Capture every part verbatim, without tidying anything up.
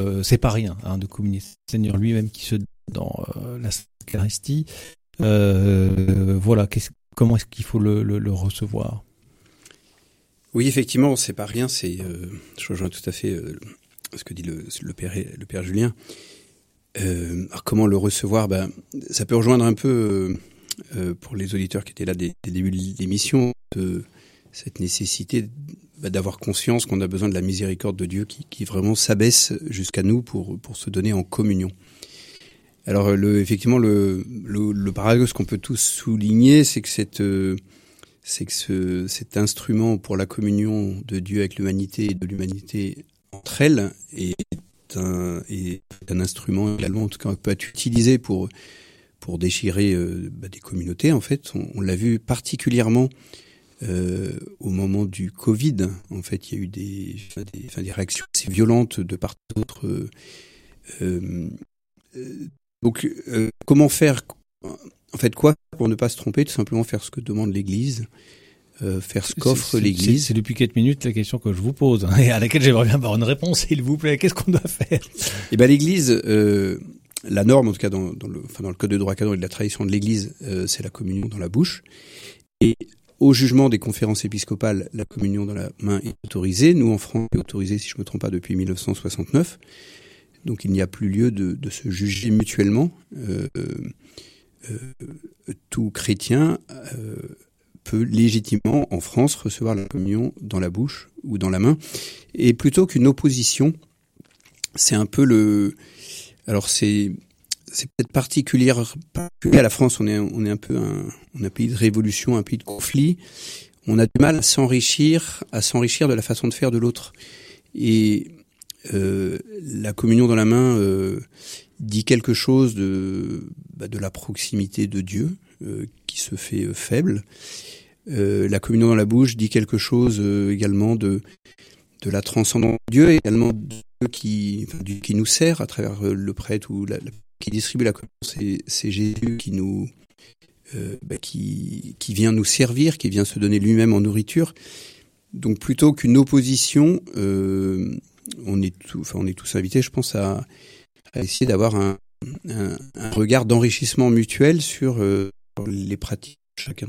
euh, c'est pas rien hein, de communier. C'est le Seigneur lui-même qui se donne dans euh, la Eucharistie. Euh, voilà, qu'est-ce, comment est-ce qu'il faut le, le, le recevoir? Oui, effectivement, c'est pas rien. C'est, euh, je rejoins tout à fait euh, ce que dit le, le père, le père Julien. Euh, alors comment le recevoir? Ben, ça peut rejoindre un peu euh, euh, pour les auditeurs qui étaient là dès le début de l'émission, de cette nécessité bah, d'avoir conscience qu'on a besoin de la miséricorde de Dieu qui, qui vraiment s'abaisse jusqu'à nous pour pour se donner en communion. Alors le, effectivement, le, le, le paradoxe qu'on peut tous souligner, c'est que cette euh, c'est que ce, cet instrument pour la communion de Dieu avec l'humanité et de l'humanité entre elles est un, est un instrument également, en tout cas, qui peut être utilisé pour pour déchirer euh, bah, des communautés. En fait, on, on l'a vu particulièrement euh, au moment du Covid. En fait, il y a eu des, enfin, des, enfin, des réactions assez violentes de part et d'autre. Euh, euh, donc, euh, comment faire? En fait, quoi pour ne pas se tromper? Tout simplement faire ce que demande l'Église. Euh, faire ce qu'offre c'est, l'Église. C'est, c'est depuis quatre minutes la question que je vous pose hein, et à laquelle j'aimerais bien avoir une réponse, s'il vous plaît. Qu'est-ce qu'on doit faire? Eh ben l'Église, euh, la norme en tout cas dans, dans le, enfin dans le code de droit canon et de la tradition de l'Église, euh, c'est la communion dans la bouche. Et au jugement des conférences épiscopales, la communion dans la main est autorisée. Nous en France, c'est autorisé, si je me trompe pas, depuis dix-neuf cent soixante-neuf. Donc il n'y a plus lieu de, de se juger mutuellement. Euh, euh, tout chrétien euh, peut légitimement, en France, recevoir la communion dans la bouche ou dans la main. Et plutôt qu'une opposition, c'est un peu le... Alors c'est, c'est peut-être particulier, particulier à la France, on est, on est un peu un, on est un pays de révolution, un pays de conflit. On a du mal à s'enrichir, à s'enrichir de la façon de faire de l'autre. Et euh, la communion dans la main euh, dit quelque chose de, bah, de la proximité de Dieu, euh, qui se fait euh, faible. Euh, la communion dans la bouche dit quelque chose euh, également de de la transcendance de Dieu, et également de Dieu qui enfin, Dieu qui nous sert à travers euh, le prêtre ou la, la, qui distribue la communion. C'est, c'est Jésus qui nous euh, bah, qui qui vient nous servir, qui vient se donner lui-même en nourriture. Donc plutôt qu'une opposition, euh, on est tout, enfin on est tous invités, je pense, à, à essayer d'avoir un, un, un regard d'enrichissement mutuel sur euh, les pratiques de chacun.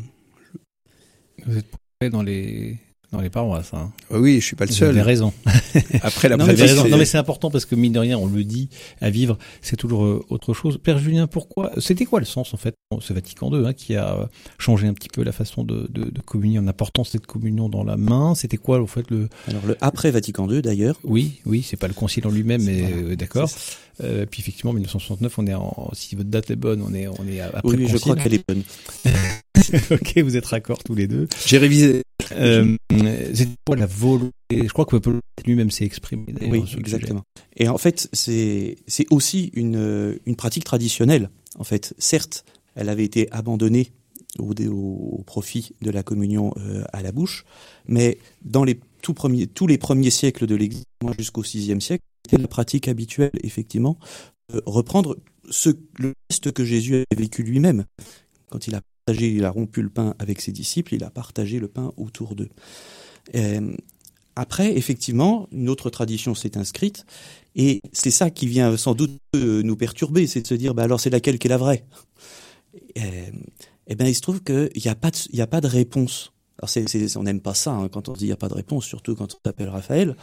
Vous êtes prêts dans les dans les paroisses, hein. Oui, je suis pas le seul. Vous avez raison. Après la non, mais pratique, raison. Non mais c'est important parce que mine de rien, on le dit, à vivre, c'est toujours euh, autre chose. Père Julien, pourquoi? C'était quoi le sens en fait? C'est Vatican deux hein, qui a changé un petit peu la façon de, de, de communier en apportant cette communion dans la main. C'était quoi en fait le? Alors le après Vatican deux d'ailleurs. Oui, oui, c'est pas le concile en lui-même, mais voilà. euh, d'accord. Euh, puis effectivement, dix-neuf cent soixante-neuf, on est en, si votre date est bonne, on est on est après oui, le concile. Oui, je crois qu'elle est bonne. Ok, vous êtes raccord tous les deux. J'ai révisé. Euh, c'est quoi la volonté? Je crois que Paul lui-même s'est exprimé. Oui, exactement. Et en fait, c'est c'est aussi une une pratique traditionnelle. En fait, certes, elle avait été abandonnée au, au profit de la communion euh, à la bouche, mais dans les tout premiers tous les premiers siècles de l'Église, jusqu'au sixième siècle, c'était la pratique habituelle, effectivement, euh, reprendre ce le geste que Jésus avait vécu lui-même quand il a partagé, il a rompu le pain avec ses disciples, il a partagé le pain autour d'eux. Euh, après, effectivement, une autre tradition s'est inscrite, et c'est ça qui vient sans doute nous perturber, c'est de se dire, bah alors c'est laquelle qui est la vraie? euh, Eh bien, il se trouve qu'il n'y a pas de, il y a pas de réponse. Alors, c'est, c'est, on n'aime pas ça hein, quand on dit il n'y a pas de réponse, surtout quand on s'appelle Raphaël,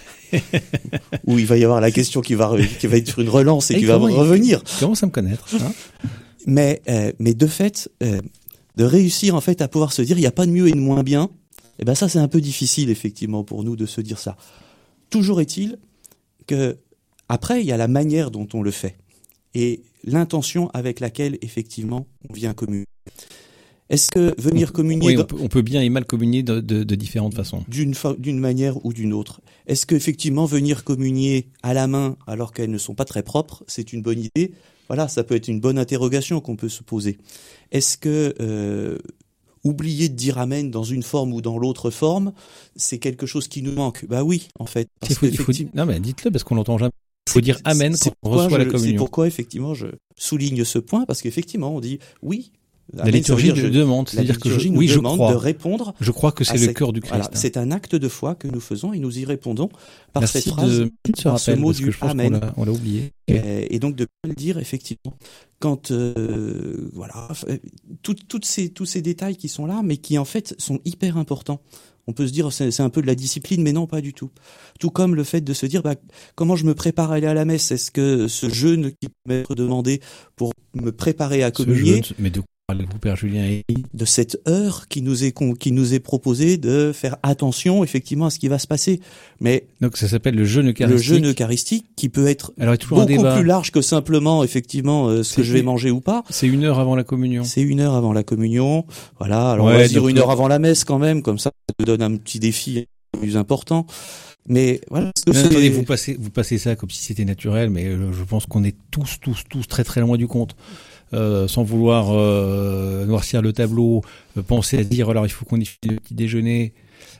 où il va y avoir la question qui va, qui va être sur une relance et, et qui va revenir. Il commence à me connaître. Hein mais, euh, mais de fait, euh, de réussir en fait à pouvoir se dire il n'y a pas de mieux et de moins bien, eh ben ça c'est un peu difficile effectivement pour nous de se dire ça. Toujours est-il que après il y a la manière dont on le fait et l'intention avec laquelle effectivement on vient communier. Est-ce que venir communier... Oui, on peut, on peut bien et mal communier de, de, de différentes façons. D'une, fa- d'une manière ou d'une autre. Est-ce que effectivement venir communier à la main alors qu'elles ne sont pas très propres, c'est une bonne idée? Voilà, ça peut être une bonne interrogation qu'on peut se poser. Est-ce que euh, oublier de dire amen dans une forme ou dans l'autre forme, c'est quelque chose qui nous manque? Bah oui, en fait. Parce faut, faut, non mais dites-le parce qu'on l'entend jamais. Il faut dire amen quand on reçoit je, la communion. C'est pourquoi effectivement je souligne ce point, parce qu'effectivement on dit oui, La liturgie dire, le je, demande, c'est-à-dire que je, nous oui, je demande crois. de répondre. Je crois que c'est le cette, cœur du Christ. Voilà, c'est un acte de foi que nous faisons et nous y répondons par Merci cette phrase, de, de par ce rappel, mot parce du que je pense Amen. qu'on l'a, on l'a oublié. Et, et donc de le dire effectivement quand euh, voilà tout, toutes ces tous ces détails qui sont là, mais qui en fait sont hyper importants. On peut se dire c'est, c'est un peu de la discipline, mais non, pas du tout. Tout comme le fait de se dire bah, comment je me prépare à aller à la messe. Est-ce que ce jeûne qui peut m'être demandé pour me préparer à communier, jeûne, mais de quoi parlez-vous, Père Julien et... de cette heure qui nous est qui nous est proposée de faire attention effectivement à ce qui va se passer. Mais donc ça s'appelle le jeûne eucharistique. Le jeûne eucharistique qui peut être Alors, il y a toujours beaucoup un débat. plus large que simplement effectivement euh, ce C'est que je vais une- manger ou pas. C'est une heure avant la communion. C'est une heure avant la communion. Voilà. Alors Ouais, on va se dire donc une le- heure avant la messe quand même, comme ça, ça te donne un petit défi plus important. Mais voilà. est-ce que Non, c'est- attendez, vous passez, vous passez ça comme si c'était naturel, mais euh, je pense qu'on est tous, tous, tous très, très loin du compte. Euh, sans vouloir euh, noircir le tableau, euh, penser à dire alors il faut qu'on y finisse le petit déjeuner,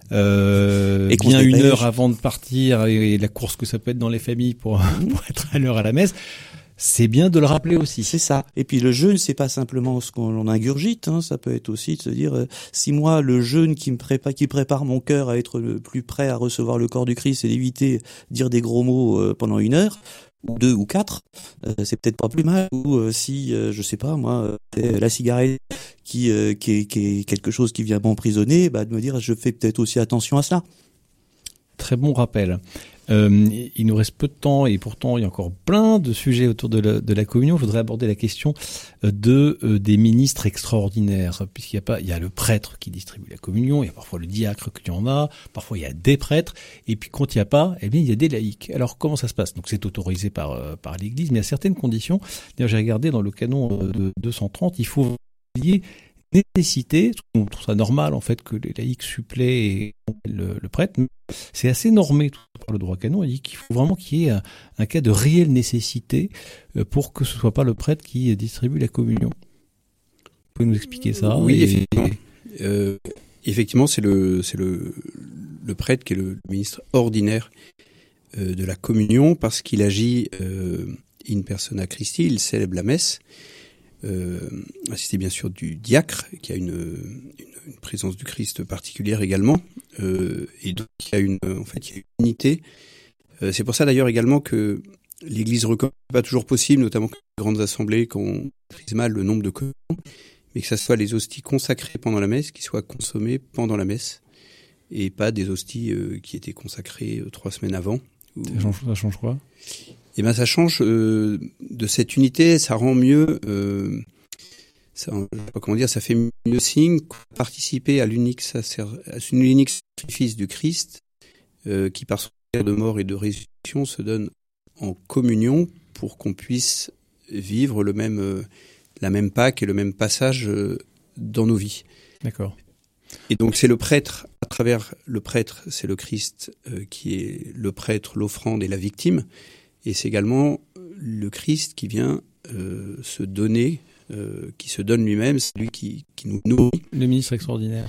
euh, Et qu'on bien se une dépêche. heure avant de partir et, et la course que ça peut être dans les familles pour, pour être à l'heure à la messe. C'est bien de le rappeler aussi. C'est ça. Et puis le jeûne, c'est pas simplement ce qu'on ingurgite, hein, ça peut être aussi de se dire euh, si moi le jeûne qui me prépare, qui prépare mon cœur à être le plus prêt à recevoir le corps du Christ, et d'éviter de dire des gros mots euh, pendant une heure ou deux ou quatre, euh, c'est peut-être pas plus mal. Ou euh, si euh, je sais pas moi, euh, la cigarette qui, euh, qui, est, qui est quelque chose qui vient m'emprisonner, bah de me dire je fais peut-être aussi attention à cela. Très bon rappel. Euh, il nous reste peu de temps et pourtant il y a encore plein de sujets autour de la, de la communion. Je voudrais aborder la question de euh, des ministres extraordinaires, puisqu'il y a pas, il y a le prêtre qui distribue la communion, il y a parfois le diacre qui en a, parfois il y a des prêtres, et puis quand il n'y a pas, eh bien il y a des laïcs. Alors comment ça se passe? Donc c'est autorisé par euh, par l'Église, mais à certaines conditions. D'ailleurs j'ai regardé dans le canon de deux cent trente, il faut lier nécessité, on trouve ça normal en fait que les laïcs suppléent et le, le prêtre, mais c'est assez normé tout par le droit canon. Il dit qu'il faut vraiment qu'il y ait un, un cas de réelle nécessité pour que ce soit pas le prêtre qui distribue la communion. Vous pouvez nous expliquer ça? Oui, et... effectivement. Euh, effectivement, c'est le c'est le le prêtre qui est le ministre ordinaire euh, de la communion parce qu'il agit euh, in persona Christi, il célèbre la messe. Euh, assisté bien sûr du diacre qui a une, une, une présence du Christ particulière également, euh, et donc il y a une en fait il y a une unité. Euh, c'est pour ça d'ailleurs également que l'Église reconnaît pas toujours possible, notamment dans les grandes assemblées, qu'on maîtrise mal le nombre de communions, mais que ça soit les hosties consacrées pendant la messe qui soient consommées pendant la messe et pas des hosties euh, qui étaient consacrées euh, trois semaines avant. Ou... Ça change, ça change quoi? Eh ben ça change euh, de cette unité, ça rend mieux, euh, ça, je sais pas comment dire, ça fait mieux signe participer à l'unique sacer, à l'unique sacrifice du Christ, euh, qui par son de mort et de résurrection se donne en communion pour qu'on puisse vivre le même, euh, la même Pâque et le même passage euh, dans nos vies. D'accord. Et donc c'est le prêtre, à travers le prêtre, c'est le Christ euh, qui est le prêtre, l'offrande et la victime. Et c'est également le Christ qui vient euh, se donner, euh, qui se donne lui-même, c'est lui qui, qui nous nourrit. Le ministre extraordinaire.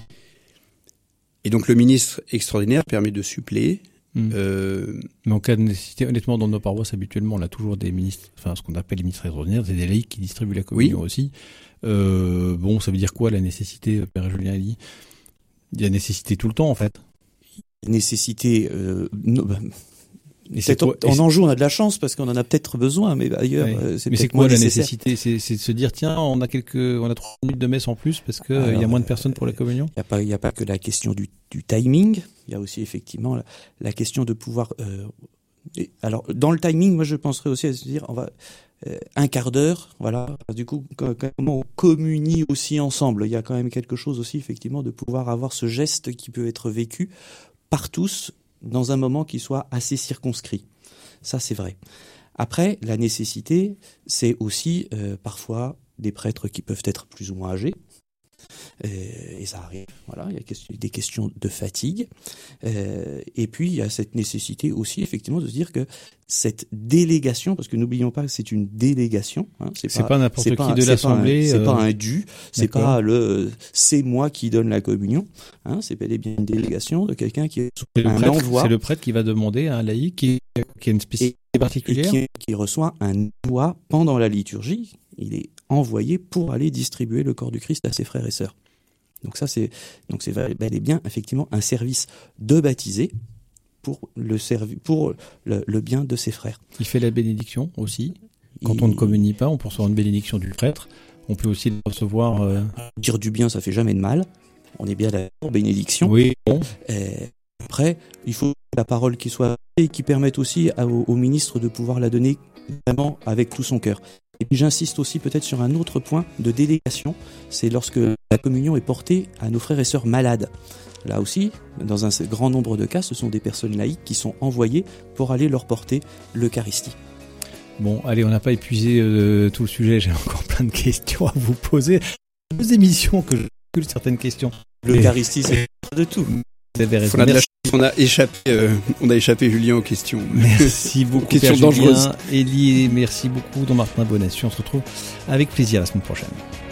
Et donc le ministre extraordinaire permet de suppléer. Mmh. Euh, Mais en cas de nécessité, honnêtement, dans nos paroisses, habituellement, on a toujours des ministres, enfin, ce qu'on appelle les ministres extraordinaires, c'est des laïcs qui distribuent la communion oui. aussi. Euh, bon, ça veut dire quoi, la nécessité, Père Julien dit? Il y a nécessité tout le temps, en fait. Nécessité, euh, no, bah, Et c'est quoi, en, en Anjou, on a de la chance parce qu'on en a peut-être besoin, mais ailleurs, ouais. euh, c'est mais peut-être c'est quoi moins la nécessaire. nécessité? C'est, c'est de se dire, tiens, on a quelques, on a trois minutes de messe en plus parce que il y a moins de personnes pour la communion. Il n'y a pas, il y a pas que la question du, du timing. Il y a aussi effectivement la, la question de pouvoir. Euh, et, alors, dans le timing, moi, je penserais aussi à se dire, on va euh, un quart d'heure, voilà. Du coup, comment on communie aussi ensemble. Il y a quand même quelque chose aussi, effectivement, de pouvoir avoir ce geste qui peut être vécu par tous dans un moment qui soit assez circonscrit. Ça, c'est vrai. Après, la nécessité, c'est aussi euh, parfois des prêtres qui peuvent être plus ou moins âgés. Et, et ça arrive. Voilà, il y a des questions de fatigue. Euh, et puis, il y a cette nécessité aussi, effectivement, de se dire que cette délégation, parce que n'oublions pas que c'est une délégation. Hein, c'est, c'est pas, pas n'importe c'est qui pas, de c'est l'Assemblée. Pas un, c'est euh... pas un dû. C'est D'accord. pas le « c'est moi qui donne la communion hein, ». C'est bel et bien une délégation de quelqu'un qui est c'est un le prêtre, envoi. C'est le prêtre qui va demander à un laïc qui, qui a une spécificité et, particulière. Et qui, qui reçoit un envoi pendant la liturgie. Il est envoyés pour aller distribuer le corps du Christ à ses frères et sœurs. Donc ça, c'est donc c'est bel et bien effectivement un service de baptisé pour le servi, pour le, le bien de ses frères. Il fait la bénédiction aussi. Quand Il... on ne communie pas, on peut recevoir une bénédiction du prêtre. On peut aussi le recevoir. Euh... Dire du bien, ça fait jamais de mal. On est bien d'accord, bénédiction. Oui. Bon. Et après, il faut la parole qui soit et qui permette aussi à, au, au ministre de pouvoir la donner vraiment avec tout son cœur. Et puis j'insiste aussi peut-être sur un autre point de délégation, c'est lorsque la communion est portée à nos frères et sœurs malades. Là aussi, dans un grand nombre de cas, ce sont des personnes laïques qui sont envoyées pour aller leur porter l'Eucharistie. Bon, allez, on n'a pas épuisé euh, tout le sujet, j'ai encore plein de questions à vous poser. Deux émissions que je recule certaines questions. L'Eucharistie, c'est de tout. Vous avez raison. On a, de la chance, on a échappé, euh, on a échappé Julien aux questions. Merci beaucoup, questions Père dangereuses. Julien, Élie, merci beaucoup, Don Martin Bonassu. On se retrouve avec plaisir la semaine prochaine.